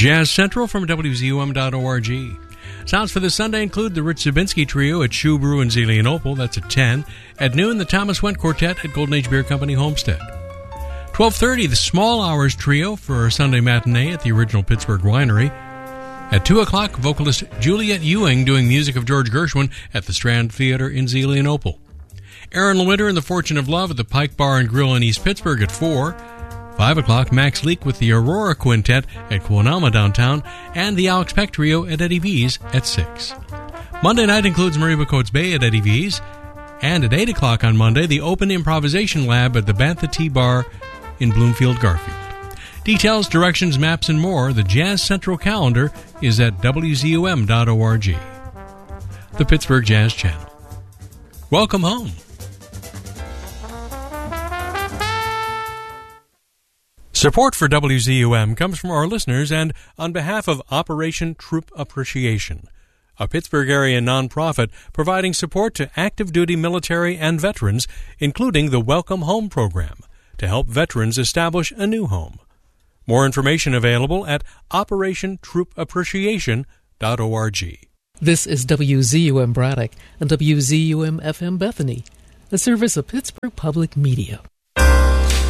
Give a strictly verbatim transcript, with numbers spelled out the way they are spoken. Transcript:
Jazz Central from W Z U M dot org. Sounds for this Sunday include the Rich Zabinski Trio at Shoe Brew in Zelienople. That's at ten. At noon, the Thomas Went Quartet at Golden Age Beer Company, Homestead. twelve thirty, the Small Hours Trio for a Sunday matinee at the Original Pittsburgh Winery. At two o'clock, vocalist Juliet Ewing doing music of George Gershwin at the Strand Theater in Zelienople. Aaron LeWinter and the Fortune of Love at the Pike Bar and Grill in East Pittsburgh at four. five o'clock, Max Leak with the Aurora Quintet at Quonama downtown, and the Alex Peck Trio at Eddie V's at six. Monday night includes Marie Bacote's Bay at Eddie V's, and at eight o'clock on Monday, the Open Improvisation Lab at the Bantha Tea Bar in Bloomfield, Garfield. Details, directions, maps, and more, the Jazz Central calendar is at W Z U M dot org. The Pittsburgh Jazz Channel. Welcome home. Support for W Z U M comes from our listeners and on behalf of Operation Troop Appreciation, a Pittsburgh area nonprofit providing support to active duty military and veterans, including the Welcome Home program, to help veterans establish a new home. More information available at operation troop appreciation dot org. This is W Z U M Braddock and W Z U M F M Bethany, a service of Pittsburgh Public Media.